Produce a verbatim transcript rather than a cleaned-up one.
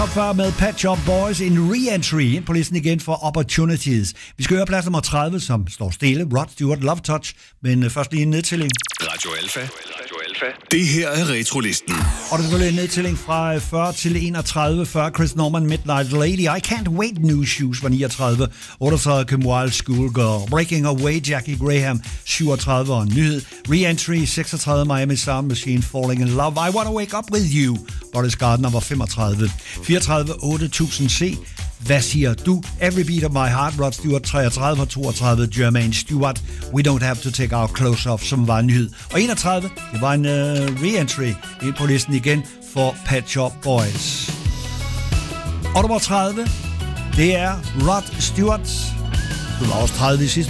Før med Pet Shop Boys, en re-entry ind på listen igen for Opportunities. Vi skal høre plads nummer tredive, som står stille. Rod Stewart, Love Touch, men først lige en nedtælling. Radio Alpha. Radio Alpha. Det her er Retrolisten. Og det er selvfølgelig en nedtælling fra fyrre til enogtredive. fyrre Chris Norman, Midnight Lady. I Can't Wait, New Shoes var niogtredive. otteogtredive Kim Wilde, Schoolgirl. Breaking Away, Jackie Graham, syvogtredive. Og nyhed. Re-entry, seksogtredive Miami Sound Machine, Falling in Love. I Wanna Wake Up With You. Boris Gardner var femogtredive. fireogtredive otte tusind C. Hvad siger du? Every Beat of My Heart, Rod Stewart, treogtredive og toogtredive, Jermaine Stewart, We Don't Have to Take Our Clothes Off, som var en nyhed. Og enogtredive, det var en uh, re-entry ind på listen igen for Pet Shop Boys. Og nummer tredive, det er Rod Stewart. Det var også tredive i sidste